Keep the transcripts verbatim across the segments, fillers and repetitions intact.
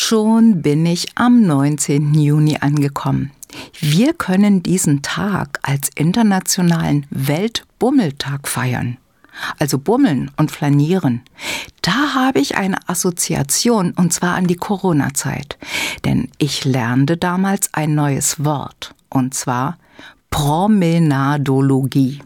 Schon bin ich am neunzehnten Juni angekommen. Wir können diesen Tag als internationalen Weltbummeltag feiern. Also Bummeln und Flanieren. Da habe ich eine Assoziation, und zwar an die Corona-Zeit. Denn ich lernte damals ein neues Wort, und zwar Promenadologie.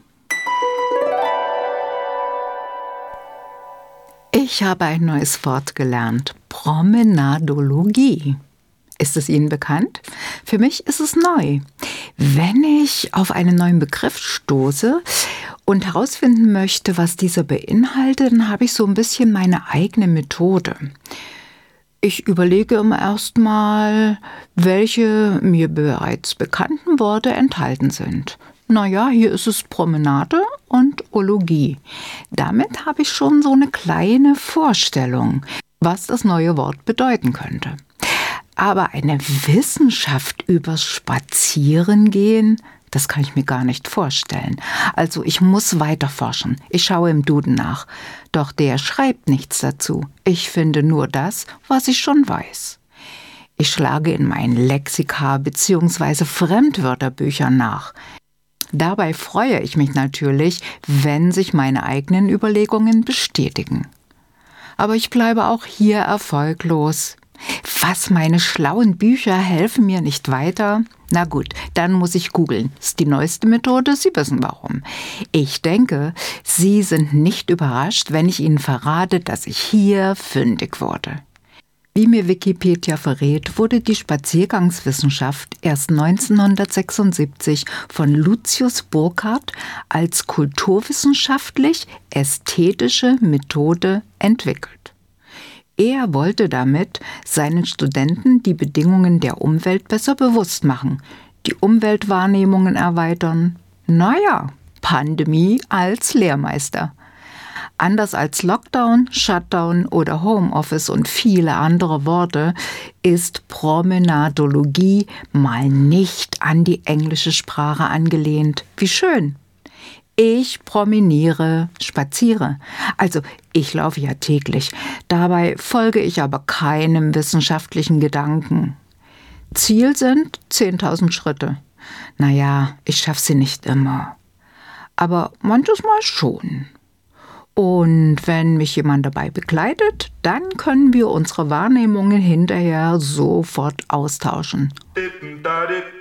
Ich habe ein neues Wort gelernt, Promenadologie. Ist es Ihnen bekannt? Für mich ist es neu. Wenn ich auf einen neuen Begriff stoße und herausfinden möchte, was dieser beinhaltet, dann habe ich so ein bisschen meine eigene Methode. Ich überlege immer erst mal, welche mir bereits bekannten Worte enthalten sind. Naja, hier ist es Promenade und Ologie. Damit habe ich schon so eine kleine Vorstellung, was das neue Wort bedeuten könnte. Aber eine Wissenschaft übers Spazierengehen, das kann ich mir gar nicht vorstellen. Also ich muss weiter forschen. Ich schaue im Duden nach. Doch der schreibt nichts dazu. Ich finde nur das, was ich schon weiß. Ich schlage in meinen Lexika bzw. Fremdwörterbüchern nach. Dabei freue ich mich natürlich, wenn sich meine eigenen Überlegungen bestätigen. Aber ich bleibe auch hier erfolglos. Was, meine schlauen Bücher helfen mir nicht weiter? Na gut, dann muss ich googeln. Ist die neueste Methode, Sie wissen warum. Ich denke, Sie sind nicht überrascht, wenn ich Ihnen verrate, dass ich hier fündig wurde. Wie mir Wikipedia verrät, wurde die Spaziergangswissenschaft erst neunzehnhundertsechsundsiebzig von Lucius Burckhardt als kulturwissenschaftlich-ästhetische Methode entwickelt. Er wollte damit seinen Studenten die Bedingungen der Umwelt besser bewusst machen, die Umweltwahrnehmungen erweitern. Naja, Pandemie als Lehrmeister. Anders als Lockdown, Shutdown oder Homeoffice und viele andere Worte ist Promenadologie mal nicht an die englische Sprache angelehnt. Wie schön! Ich promeniere, spaziere. Also ich laufe ja täglich. Dabei folge ich aber keinem wissenschaftlichen Gedanken. Ziel sind zehntausend Schritte. Naja, ich schaffe sie nicht immer. Aber manches Mal schon. Und wenn mich jemand dabei begleitet, dann können wir unsere Wahrnehmungen hinterher sofort austauschen.